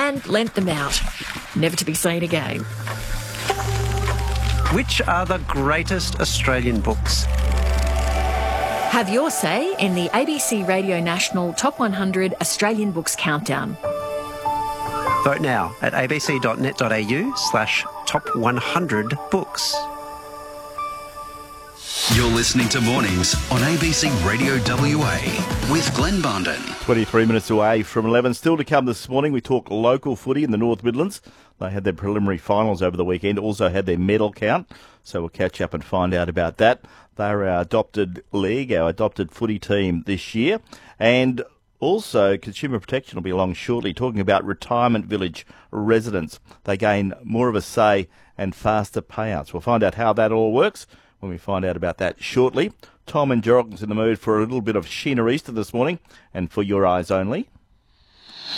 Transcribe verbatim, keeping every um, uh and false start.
and lent them out, never to be seen again. Which are the greatest Australian books? Have your say in the A B C Radio National Top one hundred Australian Books Countdown. Vote now at abc.net.au slash top 100 books. You're listening to Mornings on A B C Radio W A with Glenn Barnden. twenty-three minutes away from eleven. Still to come this morning, we talk local footy in the North Midlands. They had their preliminary finals over the weekend, also had their medal count, so we'll catch up and find out about that. They're our adopted league, our adopted footy team this year. And also, Consumer Protection will be along shortly talking about retirement village residents. They gain more of a say and faster payouts. We'll find out how that all works when we find out about that shortly. Tom and Geraldton's in the mood for a little bit of Sheena Easter this morning, and for your eyes only.